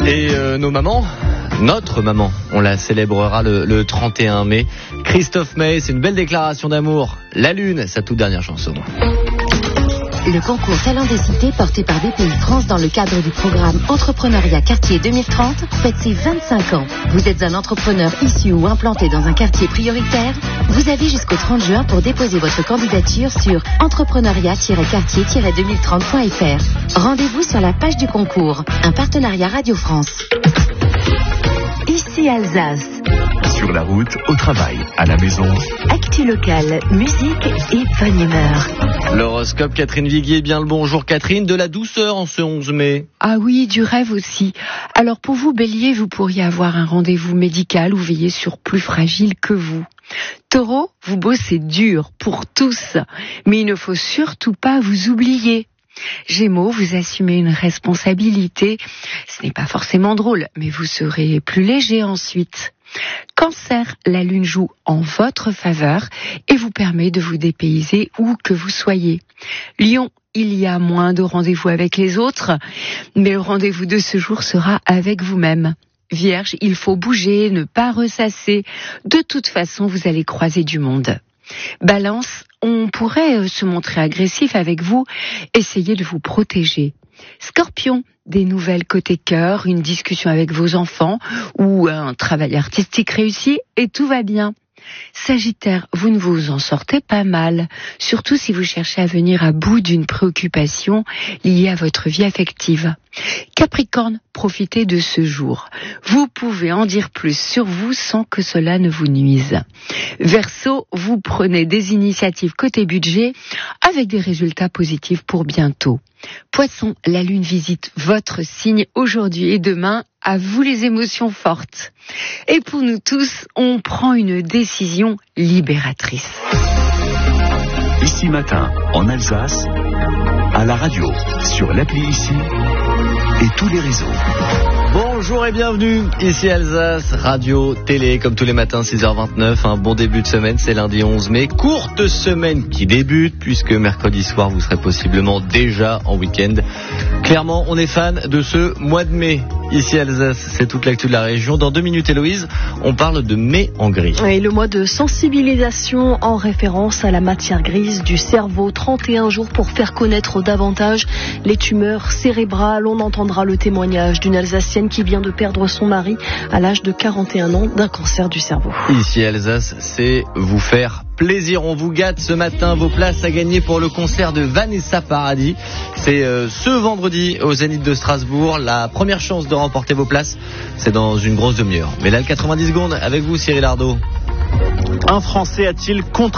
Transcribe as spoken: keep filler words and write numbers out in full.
Et euh, nos mamans, notre maman, on la célébrera le, le trente et un mai. Christophe Maé, c'est une belle déclaration d'amour. La Lune, sa toute dernière chanson. Le concours Talent des Cités porté par B P I France dans le cadre du programme Entrepreneuriat Quartier deux mille trente fête ses vingt-cinq ans. Vous êtes un entrepreneur issu ou implanté dans un quartier prioritaire? Vous avez jusqu'au trente juin pour déposer votre candidature sur entrepreneuriat quartier deux mille trente point f r. Rendez-vous sur la page du concours. Un partenariat Radio France. Ici Alsace. Sur la route, au travail, à la maison. Actu locale, musique et bonne humeur. L'horoscope, Catherine Viguier, bien le bonjour Catherine, de la douceur en ce onze mai. Ah oui, du rêve aussi. Alors pour vous Bélier, vous pourriez avoir un rendez-vous médical ou veiller sur plus fragile que vous. Taureau, vous bossez dur pour tous, mais il ne faut surtout pas vous oublier. Gémeaux, vous assumez une responsabilité. Ce n'est pas forcément drôle, mais vous serez plus léger ensuite. Cancer, la lune joue en votre faveur et vous permet de vous dépayser où que vous soyez. Lion, il y a moins de rendez-vous avec les autres, mais le rendez-vous de ce jour sera avec vous-même. Vierge, il faut bouger, ne pas ressasser. De toute façon, vous allez croiser du monde. Balance, on pourrait se montrer agressif avec vous, essayez de vous protéger. Scorpion, des nouvelles côté cœur, une discussion avec vos enfants ou un travail artistique réussi et tout va bien. Sagittaire, vous ne vous en sortez pas mal, surtout si vous cherchez à venir à bout d'une préoccupation liée à votre vie affective. Capricorne, profitez de ce jour. Vous pouvez en dire plus sur vous sans que cela ne vous nuise. Verseau, vous prenez des initiatives côté budget avec des résultats positifs pour bientôt. Poisson, la lune visite votre signe aujourd'hui et demain. À vous les émotions fortes. Et pour nous tous, on prend une décision libératrice. Ici Matin, en Alsace, à la radio, sur l'appli Ici et tous les réseaux. Bonjour et bienvenue, ici Alsace, radio, télé, comme tous les matins, six heures vingt-neuf, un bon début de semaine, c'est lundi onze mai, courte semaine qui débute, puisque mercredi soir, vous serez possiblement déjà en week-end. Clairement, on est fan de ce mois de mai, ici Alsace, c'est toute l'actu de la région. Dans deux minutes, Héloïse, on parle de mai en gris. Et le mois de sensibilisation en référence à la matière grise du cerveau, trente et un jours pour faire connaître davantage les tumeurs cérébrales. On entendra le témoignage d'une Alsacienne qui vient de perdre son mari à l'âge de quarante et un ans d'un cancer du cerveau. Ici Alsace, c'est vous faire plaisir. On vous gâte ce matin, vos places à gagner pour le concert de Vanessa Paradis. C'est euh, ce vendredi au Zénith de Strasbourg. La première chance de remporter vos places, c'est dans une grosse demi-heure. Mais là, le quatre-vingt-dix secondes avec vous, Cyril Ardo. Un Français a-t-il contre